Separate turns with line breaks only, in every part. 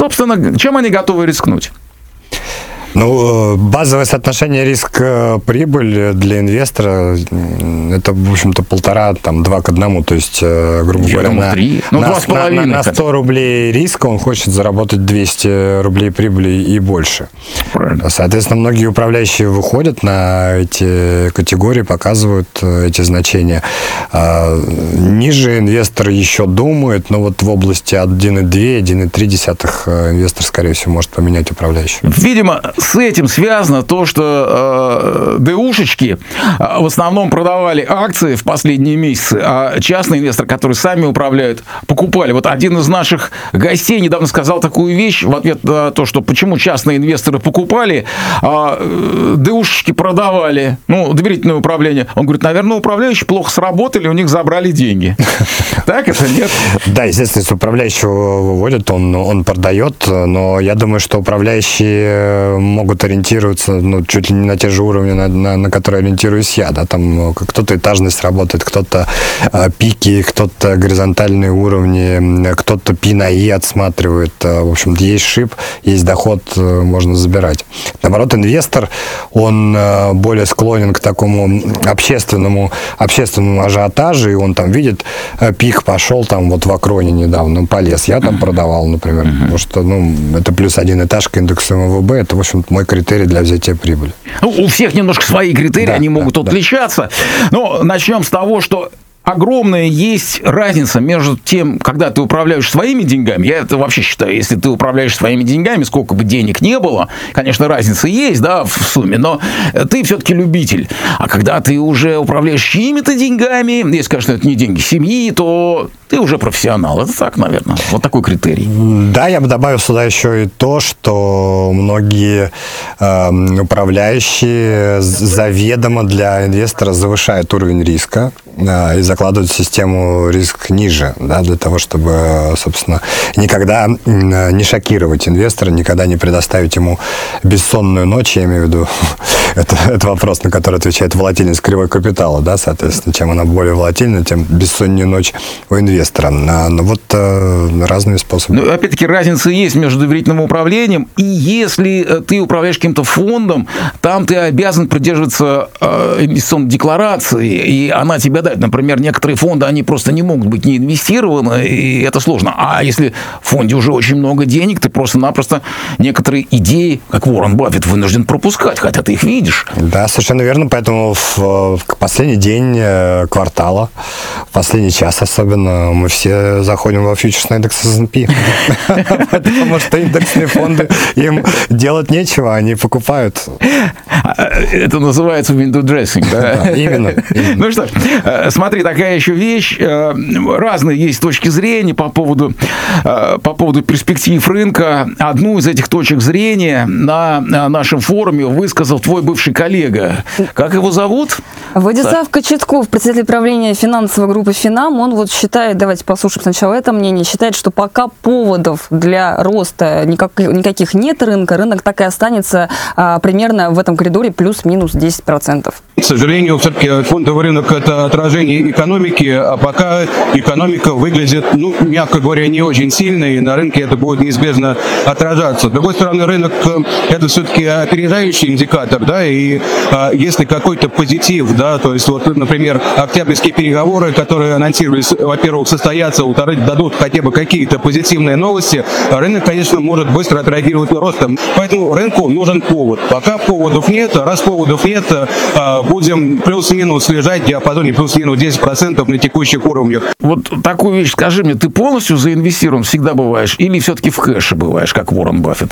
Собственно, чем они готовы рискнуть?
Ну, базовое соотношение риск-прибыль для инвестора это, в общем-то, 1,5-2 к 1. То есть, грубо говоря, на 100 рублей риска он хочет заработать 200 рублей прибыли и больше.
Правильно.
Соответственно, многие управляющие выходят на эти категории, показывают эти значения. Ниже инвестор еще думает, но вот в области 1,2-1,3 инвестор, скорее всего, может поменять управляющего.
Видимо, с этим связано то, что ДУшечки в основном продавали акции в последние месяцы, а частные инвесторы, которые сами управляют, покупали. Вот один из наших гостей недавно сказал такую вещь в ответ на то, что почему частные инвесторы покупали, а ДУшечки продавали, доверительное управление. Он говорит, наверное, управляющие плохо сработали, у них забрали деньги. Так это нет?
Да, естественно, если управляющего выводят, он продает, но я думаю, что управляющие могут ориентироваться чуть ли не на те же уровни, на которые ориентируюсь я. Да? Там кто-то этажность работает, кто-то пики, кто-то горизонтальные уровни, кто-то P на E отсматривает. В общем, есть шип, есть доход, можно забирать. Наоборот, инвестор, он более склонен к такому общественному ажиотажу, и он там видит, пик пошел там вот в Акроне недавно, полез. Я там продавал, например, потому что это +1 этаж к индексу МВБ, это, в общем, мой критерий для взятия прибыли.
У всех немножко свои критерии, да, они могут отличаться. Но начнем с того, что огромная есть разница между тем, когда ты управляешь своими деньгами. Я это вообще считаю, если ты управляешь своими деньгами, сколько бы денег не было, конечно, разница есть, да, в сумме, но ты все-таки любитель. А когда ты уже управляешь чьими-то деньгами, если, конечно, это не деньги семьи, то ты уже профессионал. Это так, наверное. Вот такой критерий.
Да, я бы добавил сюда еще и то, что многие управляющие заведомо для инвестора завышают уровень риска и закладывают систему риск ниже, да, для того, чтобы, собственно, никогда не шокировать инвестора, никогда не предоставить ему бессонную ночь, я имею в виду, это вопрос, на который отвечает волатильность кривой капитала, да, соответственно, чем она более волатильна, тем бессоннее ночь у инвестора. Но вот разные способы.
Но, опять-таки, разница есть между доверительным управлением, и если ты управляешь каким-то фондом, там ты обязан придерживаться инвестиционной декларации, и она тебя дает. Например, некоторые фонды, они просто не могут быть не инвестированы, и это сложно. А если в фонде уже очень много денег, ты просто-напросто некоторые идеи, как Уоррен Баффет, вынужден пропускать, хотя ты их видишь.
Да, совершенно верно. Поэтому в последний день квартала, в последний час особенно, мы все заходим во фьючерсный индекс S&P. Потому что индексные фонды, им делать нечего, они покупают.
Это называется window dressing, да?
Именно.
Ну что ж, смотри, такая еще вещь. Разные есть точки зрения по поводу перспектив рынка. Одну из этих точек зрения на нашем форуме высказал твой бывший коллега. Как его зовут?
Владислав Кочетков, председатель правления финансовой группы «Финам». Он вот считает, давайте послушаем сначала это мнение, считает, что пока поводов для роста никаких нет рынка, рынок так и останется примерно в этом коридоре плюс-минус 10%.
К сожалению, все-таки фондовый рынок – это отражение экономики, а пока экономика выглядит, мягко говоря, не очень сильной, и на рынке это будет неизбежно отражаться. С другой стороны, рынок – это все-таки опережающий индикатор, да, и если какой-то позитив, да, то есть вот, например, октябрьские переговоры, которые анонсировались, во-первых, состоятся, во-вторых, дадут хотя бы какие-то позитивные новости, рынок, конечно, может быстро отреагировать ростом. Поэтому рынку нужен повод. Пока поводов нет, раз поводов нет, будем плюс-минус лежать в диапазоне плюс-минус 10% на текущих уровнях.
Вот такую вещь скажи мне, ты полностью заинвестирован всегда бываешь или все-таки в кэше бываешь, как Уоррен Баффет?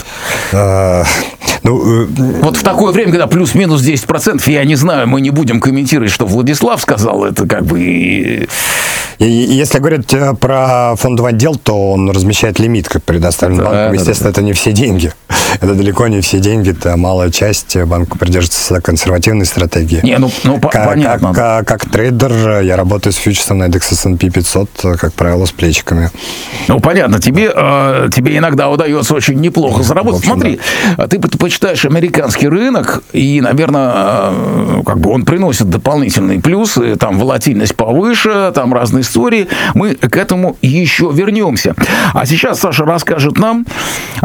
Вот в такое время, когда плюс-минус 10%, я не знаю, мы не будем комментировать, что Владислав сказал, это как бы...
Если говорить про фондовый отдел, то он размещает лимит, как предоставлен банком. Естественно, это не все деньги. Это далеко не все деньги, это малая часть. Банк придерживается консервативной стратегии.
Понятно.
Как трейдер я работаю с фьючерсом на индекс S&P 500, как правило, с плечиками.
Понятно. Тебе иногда удается очень неплохо заработать.
общем,
смотри, ты предпочитаешь американский рынок, и, наверное, как бы он приносит дополнительные плюсы, там волатильность повыше, там разные истории. Мы к этому еще вернемся. А сейчас Саша расскажет нам